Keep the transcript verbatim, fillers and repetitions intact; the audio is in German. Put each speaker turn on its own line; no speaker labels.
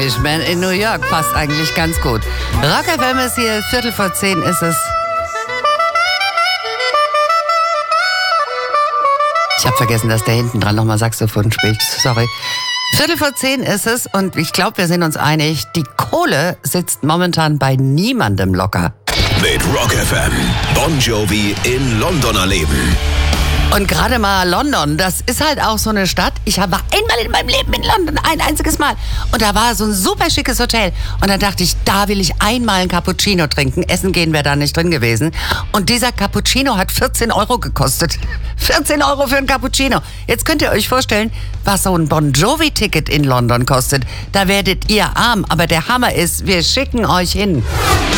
Englishman in New York passt eigentlich ganz gut. Rock F M ist hier, Viertel vor zehn ist es. Ich habe vergessen, dass der hinten dran nochmal Saxophon spielt. Sorry. Viertel vor zehn ist es und ich glaube, wir sind uns einig, die Kohle sitzt momentan bei niemandem locker.
Mit Rock F M, Bon Jovi in London erleben.
Und gerade mal London, das ist halt auch so eine Stadt. Ich war einmal in meinem Leben in London, ein einziges Mal. Und da war so ein super schickes Hotel. Und dann dachte ich, da will ich einmal ein Cappuccino trinken. Essen gehen wäre da nicht drin gewesen. Und dieser Cappuccino hat vierzehn Euro gekostet. vierzehn Euro für ein Cappuccino. Jetzt könnt ihr euch vorstellen, was so ein Bon Jovi-Ticket in London kostet. Da werdet ihr arm. Aber der Hammer ist, wir schicken euch hin.